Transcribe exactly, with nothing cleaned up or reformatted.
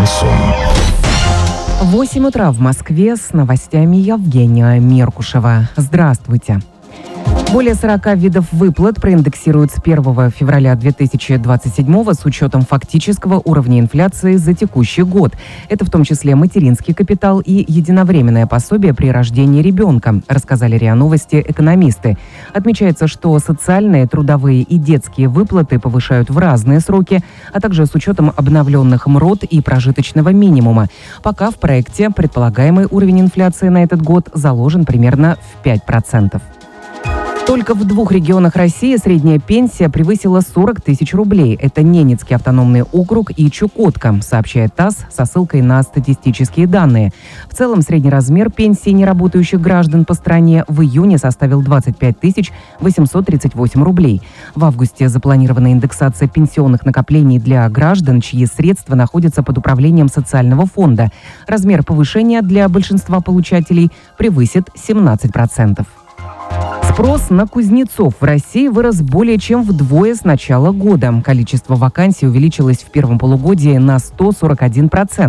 шансон. восемь утра в Москве, с новостями Евгения Меркушева. Здравствуйте. Более сорока видов выплат проиндексируют с первого февраля две тысячи двадцать седьмого с учетом фактического уровня инфляции за текущий год. Это в том числе материнский капитал и единовременное пособие при рождении ребенка, рассказали РИА Новости экономисты. Отмечается, что социальные, трудовые и детские выплаты повышают в разные сроки, а также с учетом обновленных МРОТ и прожиточного минимума. Пока в проекте предполагаемый уровень инфляции на этот год заложен примерно в пять процентов. Только в двух регионах России средняя пенсия превысила сорок тысяч рублей. Это Ненецкий автономный округ и Чукотка, сообщает ТАСС со ссылкой на статистические данные. В целом, средний размер пенсии неработающих граждан по стране в июне составил двадцать пять тысяч восемьсот тридцать восемь рублей. В августе запланирована индексация пенсионных накоплений для граждан, чьи средства находятся под управлением социального фонда. Размер повышения для большинства получателей превысит семнадцать процентов. Спрос на кузнецов в России вырос более чем вдвое с начала года. Количество вакансий увеличилось в первом полугодии на сто сорок один процент.